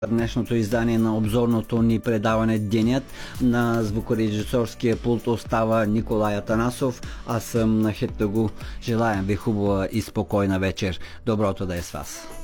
Днешното издание на обзорното ни предаване Денят. На звукорежисорския пулт остава Николай Атанасов. Аз съм Нахет Тагу. Желаем ви хубава и спокойна вечер. Доброто да е с вас.